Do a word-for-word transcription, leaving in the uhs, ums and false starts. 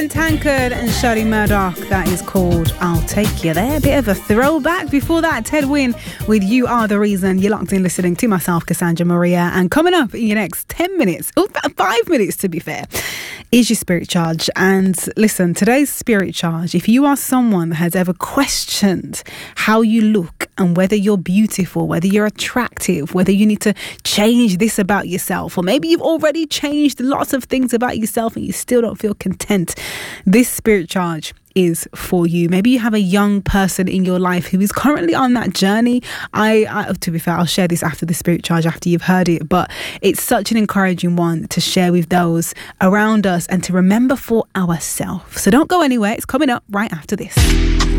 Tankard and Shirley Murdoch, that is called I'll Take You There. Bit of a throwback. Before that, Ted Wynn with You Are The Reason. You're locked in listening to myself, Cassandra Maria, and coming up in your next ten minutes, oh, five minutes to be fair, is your spirit charge. And listen, today's spirit charge, if you are someone that has ever questioned how you look and whether you're beautiful, whether you're attractive, whether you need to change this about yourself, or maybe you've already changed lots of things about yourself and you still don't feel content, this spirit charge is for you. Maybe you have a young person in your life who is currently on that journey. I, I to be fair, I'll share this after the spirit charge, after you've heard it, but it's such an encouraging one to share with those around us and to remember for ourselves. So don't go anywhere. It's coming up right after this.